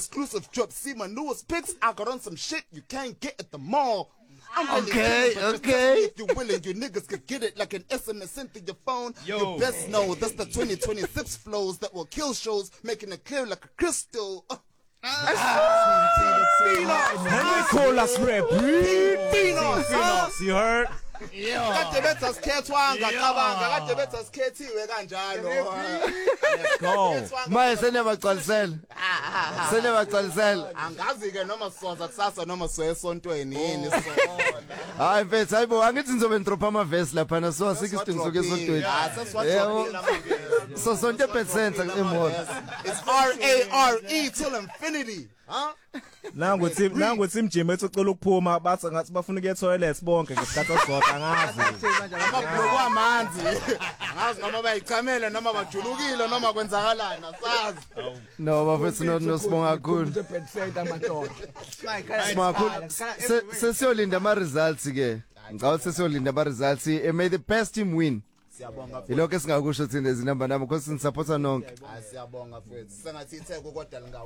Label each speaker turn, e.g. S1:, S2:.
S1: exclusive drip. See my newest pics. I got on some shit you can't get at the mall. I'm really
S2: Okay,
S1: but just tell me if you're willing, you niggas could get it like an SMS sent to your phone. You best know that's the 2026 flows that will kill shows, making it clear like a crystal.
S3: Call us rap. You heard?
S1: Kade betha sikhethwanga cabanga kade betha sikhethiwe kanjalo.
S3: Let's go.
S2: Manje seniyabagcwalisela. Seniyabagcwalisela.
S1: Angazi ke noma sizoza kusasa noma sizoya esontweni yini so.
S2: Hayi mfethu hayibo angithi ngizobe ndrop ama verse lapha na so asikisidingiso ke sontweni. So sonke percent emoto.
S1: It's RARE till infinity. Huh?
S3: Nangu team gym ecocela ukuphuma bathi ngathi bafuna ukuya toilet bonke ngesikhathi sodwa ngazi.
S1: Amabhloko amanzi. Ngazi noma bayichamela noma bajulukile noma kwenzakalani asazi.
S2: No bafethu no sibonga kakhulu. Sibonga sesiyolinda ama results ke. Ngicela sesiyolinda ama results. May the best team win. Siyabonga futhi. Ilokho esingakusho thina izinamba nami because nisupporta nonke.
S1: Siyabonga futhi. Sengathi itheko kodwa